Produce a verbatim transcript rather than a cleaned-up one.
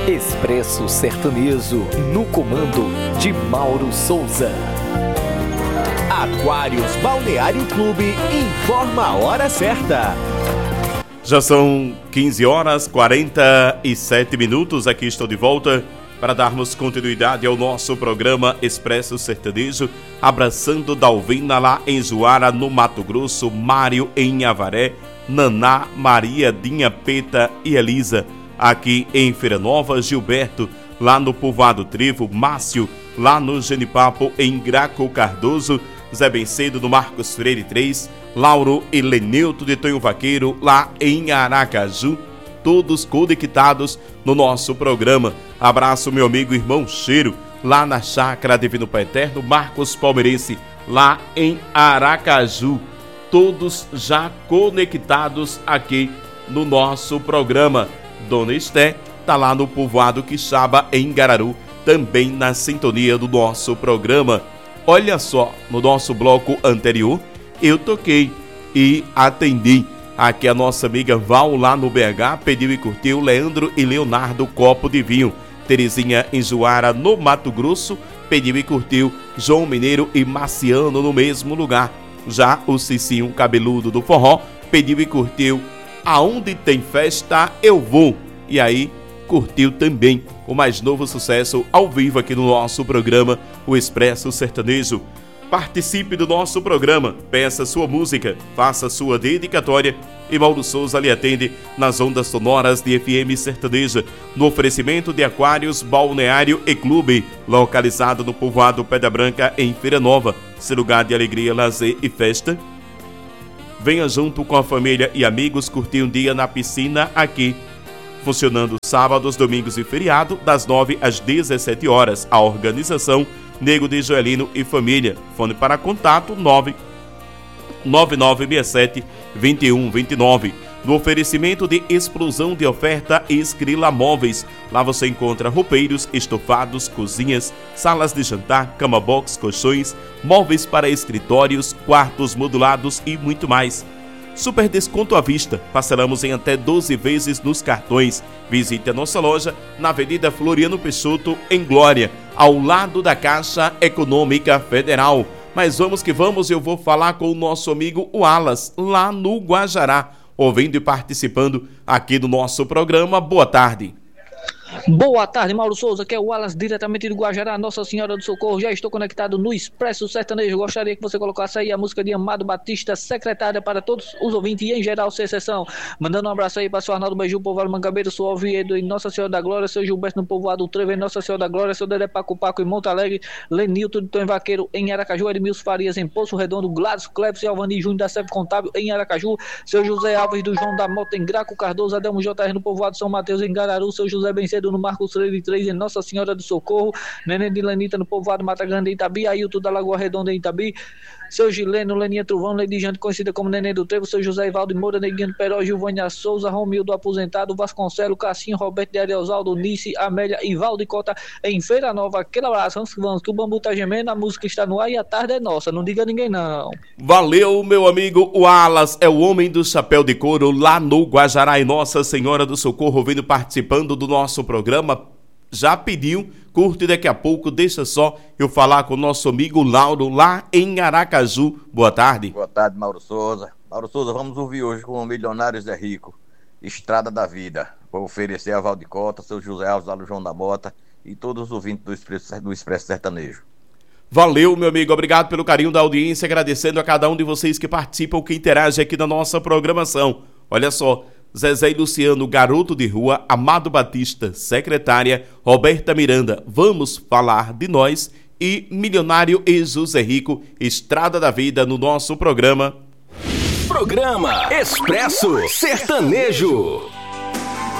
Expresso Sertanejo, no comando de Mauro Souza. Aquários Balneário Clube informa a hora certa. Já são quinze horas e quarenta e sete minutos. Aqui estou de volta para darmos continuidade ao nosso programa Expresso Sertanejo, abraçando Dalvina lá em Juara, no Mato Grosso, Mário em Avaré, Naná, Maria, Dinha, Peta e Elisa aqui em Feira Nova, Gilberto lá no Povoado Trevo, Márcio lá no Genipapo em Graco Cardoso, Zé Bencedo no Marcos Freire três, Lauro e Leneuto de Tonho Vaqueiro lá em Aracaju, todos conectados no nosso programa. Abraço meu amigo irmão Cheiro lá na Chácara Divino Pai Eterno, Marcos Palmeirense lá em Aracaju, todos já conectados aqui no nosso programa. Dona Esté tá lá no Povoado Quixaba em Gararu, também na sintonia do nosso programa. Olha só, no nosso bloco anterior eu toquei e atendi aqui a nossa amiga Val lá no B H, pediu e curtiu Leandro e Leonardo Copo de Vinho. Terezinha em Juara no Mato Grosso pediu e curtiu João Mineiro e Marciano no mesmo lugar. Já o Cicinho Cabeludo do Forró pediu e curtiu Aonde Tem Festa Eu Vou. E aí curtiu também o mais novo sucesso ao vivo aqui no nosso programa, o Expresso Sertanejo. Participe do nosso programa, peça sua música, faça sua dedicatória e Mauro Souza lhe atende nas ondas sonoras de F M Sertaneja, no oferecimento de Aquários Balneário e Clube, localizado no Povoado Pedra Branca em Feira Nova, seu lugar de alegria, lazer e festa. Venha junto com a família e amigos curtir um dia na piscina aqui. Funcionando sábados, domingos e feriado, das nove às dezessete horas. A organização Nego de Joelino e Família. Fone para contato nove nove nove seis sete dois um dois nove. No oferecimento de Explosão de Oferta Escrila Móveis. Lá você encontra roupeiros, estofados, cozinhas, salas de jantar, cama box, colchões, móveis para escritórios, quartos modulados e muito mais. Super desconto à vista, parcelamos em até doze vezes nos cartões. Visite a nossa loja na Avenida Floriano Peixoto, em Glória, ao lado da Caixa Econômica Federal. Mas vamos que vamos, eu vou falar com o nosso amigo Wallace, lá no Guajará, ouvindo e participando aqui do nosso programa. Boa tarde. Boa tarde, Mauro Souza, que é o Wallace, diretamente do Guajará, Nossa Senhora do Socorro. Já estou conectado no Expresso Sertanejo. Gostaria que você colocasse aí a música de Amado Batista, secretária, para todos os ouvintes e em geral, sem exceção. Mandando um abraço aí para o seu Arnaldo Beiju, Povoado Mangabeiro, seu Oviedo em Nossa Senhora da Glória, seu Gilberto no Povoado Trevo em Nossa Senhora da Glória, seu Dedé Paco Paco em Monte Alegre, Lenilton de Tonho Vaqueiro em Aracaju, Edmilson Farias em Poço Redondo, Gladys Cleves e Alvani Júnior da Seve Contábil em Aracaju, seu José Alves do João da Mota em Graco Cardoso, Adelmo J R no Povoado São Mateus em Gararu, seu José Bencedo no Marcos Freire três em Nossa Senhora do Socorro, Neném de Lenita no Povoado Mata Grande em Itabi, Ailton da Lagoa Redonda em Itabi, seu Gileno, Leninha Trovão, Lady Jante, conhecida como Neném do Trevo, seu José Ivaldo de Moura, Neguinho do Peró, Gilvânia Souza, Romildo Aposentado, Vasconcelo, Cassinho, Roberto de Ariosaldo, Nice, Amélia e Valde Cota em Feira Nova. Aquele abraço, vamos que vamos, que o bambu tá gemendo, a música está no ar e a tarde é nossa, não diga a ninguém não. Valeu, meu amigo Wallace, é o homem do chapéu de couro lá no Guajará e Nossa Senhora do Socorro, vindo participando do nosso programa. Já pediu, curte daqui a pouco, deixa só eu falar com o nosso amigo Lauro lá em Aracaju. Boa tarde. Boa tarde, Mauro Souza. Mauro Souza, vamos ouvir hoje com o Milionários é Rico, Estrada da Vida. Vou oferecer a Valde Cota, seu José Alves, lá no João da Mota e todos os ouvintes do Expresso, do Expresso Sertanejo. Valeu, meu amigo, obrigado pelo carinho da audiência, agradecendo a cada um de vocês que participam, que interage aqui na nossa programação. Olha só, Zezé e Luciano, Garoto de Rua, Amado Batista, secretária, Roberta Miranda, Vamos Falar de Nós e Milionário e José Rico, Estrada da Vida, no nosso programa. Programa Expresso Sertanejo.